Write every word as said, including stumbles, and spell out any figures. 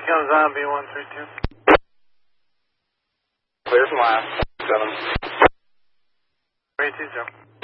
Comes on B one three two. Clear from last. seven. three two zero.